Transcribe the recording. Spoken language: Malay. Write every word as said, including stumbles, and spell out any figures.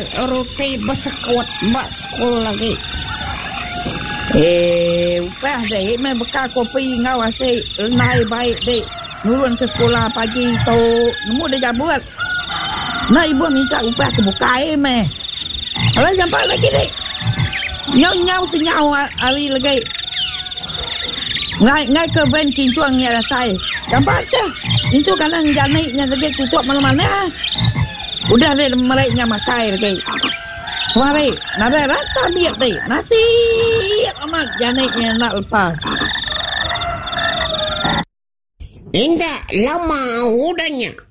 roti bersekut mak sekolah lagi. Eh, upah dek, main bekal kopi ngau asyik naik baik dek. Nurun ke sekolah pagi tu, nemu dia jabut. Nak ibu minta upah ke bukai meh. Alah sampai lagi dek. Nyau-nyau senyau hari lagi. Ngai ngai ke ben kincuangnya dah tai. Gambar je. Itu kadang janiknya lagi tutup mana-mana. Udah deh mereka makai lagi. Mari, nada rata biar deh. Nasi amat janiknya nak lepas. Indah lama udahnya.